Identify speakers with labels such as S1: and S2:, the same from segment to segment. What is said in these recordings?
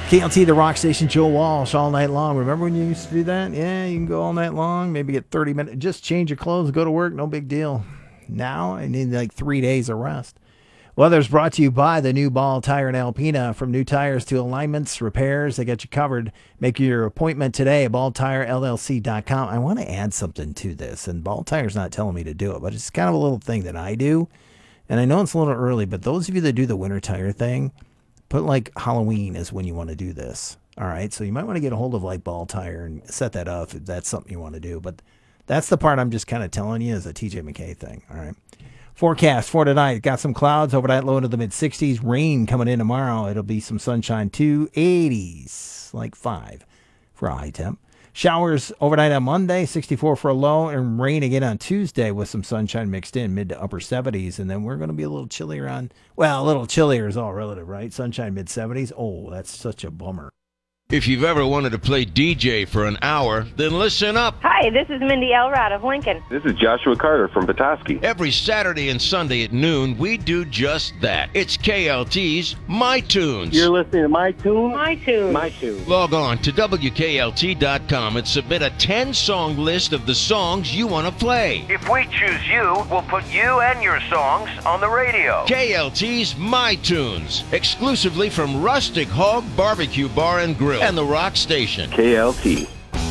S1: KLT, the rock station, Joe Walsh, all night long. Remember when you used to do that? Yeah, you can go all night long, maybe get 30 minutes. Just change your clothes, go to work, no big deal. Now, I need like 3 days of rest. Weather's brought to you by the new Ball Tire in Alpena. From new tires to alignments, repairs, they got you covered. Make your appointment today at balltirellc.com. I want to add something to this, and Ball Tire's not telling me to do it, but it's kind of a little thing that I do. And I know it's a little early, but those of you that do the winter tire thing, put like Halloween is when you want to do this. All right, so you might want to get a hold of like Ball Tire and set that up if that's something you want to do. But that's the part I'm just kind of telling you is a TJ McKay thing. All right. Forecast for tonight. Got some clouds overnight, low into the mid-60s. Rain coming in tomorrow. It'll be some sunshine, 280s, like 5 for a high temp. Showers overnight on Monday, 64 for a low, and rain again on Tuesday with some sunshine mixed in, mid to upper 70s. And then we're going to be a little chillier a little chillier is all relative, right? Sunshine mid-70s. Oh, that's such a bummer.
S2: If you've ever wanted to play DJ for an hour, then listen up.
S3: Hi, this is Mindy Elrod of Lincoln.
S4: This is Joshua Carter from Petoskey.
S2: Every Saturday and Sunday at noon, we do just that. It's KLT's My Tunes.
S5: You're listening to My Tunes?
S3: My Tunes.
S5: My Tunes.
S2: Log on to WKLT.com and submit a 10-song list of the songs you want to play.
S6: If we choose you, we'll put you and your songs on the radio.
S2: KLT's My Tunes, exclusively from Rustic Hog Barbecue Bar and Grill and the Rock Station.
S4: KLT.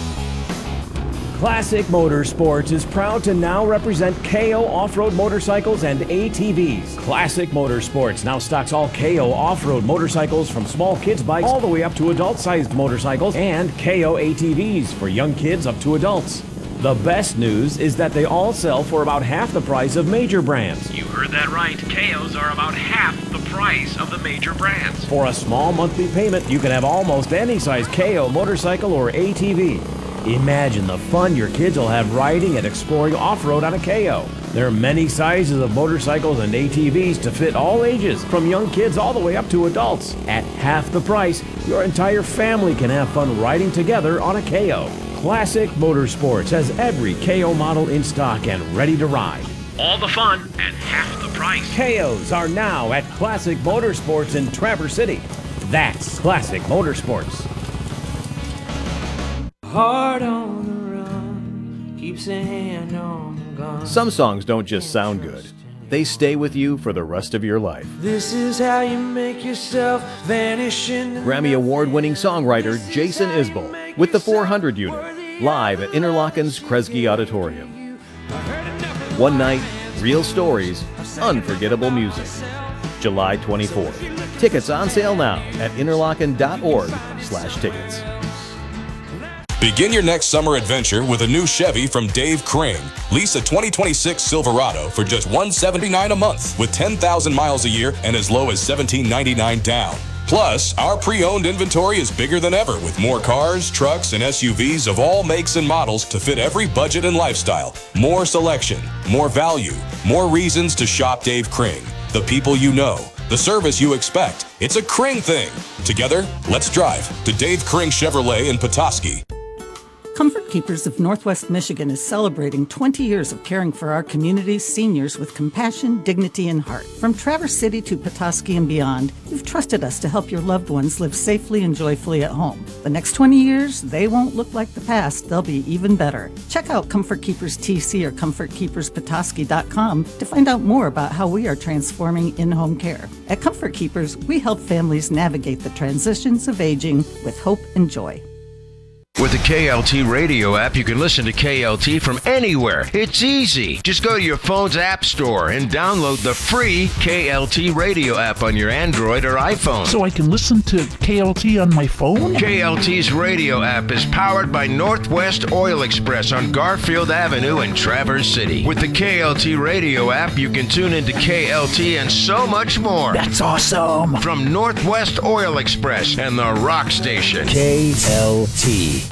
S7: Classic Motorsports is proud to now represent KO Off-Road Motorcycles and ATVs. Classic Motorsports now stocks all KO Off-Road motorcycles from small kids bikes all the way up to adult-sized motorcycles and KO ATVs for young kids up to adults. The best news is that they all sell for about half the price of major brands.
S8: You heard that right. KOs are about half the price of the major brands.
S7: For a small monthly payment, you can have almost any size KO motorcycle or ATV. Imagine the fun your kids will have riding and exploring off-road on a KO. There are many sizes of motorcycles and ATVs to fit all ages, from young kids all the way up to adults. At half the price, your entire family can have fun riding together on a KO. Classic Motorsports has every KO model in stock and ready to ride.
S8: All the fun at half the price.
S7: KOs are now at Classic Motorsports in Traverse City. That's Classic Motorsports.
S9: Heart on the run, keeps a hand on the gun.
S10: Some songs don't just sound good. They stay with you for the rest of your life.
S9: This is how you make yourself vanish in the
S10: Grammy Award-winning songwriter Jason Isbell with the 400 Unit, live at Interlochen's Kresge Auditorium. One night, real stories, unforgettable music. July 24th. Tickets on sale now at interlochen.org/tickets.
S11: Begin your next summer adventure with a new Chevy from Dave Kring. Lease a 2026 Silverado for just $179 a month with 10,000 miles a year and as low as $17.99 down. Plus, our pre-owned inventory is bigger than ever with more cars, trucks, and SUVs of all makes and models to fit every budget and lifestyle. More selection, more value, more reasons to shop Dave Kring. The people you know, the service you expect. It's a Kring thing. Together, let's drive to Dave Kring Chevrolet in Petoskey.
S12: Comfort Keepers of Northwest Michigan is celebrating 20 years of caring for our community's seniors with compassion, dignity, and heart. From Traverse City to Petoskey and beyond, you've trusted us to help your loved ones live safely and joyfully at home. The next 20 years, they won't look like the past. They'll be even better. Check out Comfort Keepers TC or ComfortKeepersPetoskey.com to find out more about how we are transforming in-home care. At Comfort Keepers, we help families navigate the transitions of aging with hope and joy.
S2: With the KLT radio app, you can listen to KLT from anywhere. It's easy. Just go to your phone's app store and download the free KLT radio app on your Android or iPhone.
S13: So I can listen to KLT on my phone?
S2: KLT's radio app is powered by Northwest Oil Express on Garfield Avenue in Traverse City. With the KLT radio app, you can tune into KLT and so much more.
S13: That's awesome.
S2: From Northwest Oil Express and the Rock Station.
S1: KLT.